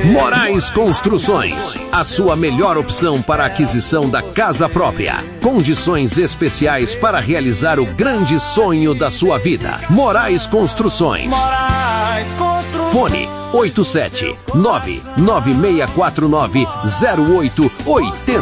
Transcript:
Moraes Construções, a sua melhor opção para a aquisição da casa própria. Condições especiais para realizar o grande sonho da sua vida. Moraes Construções. Fone 87 99649 0880.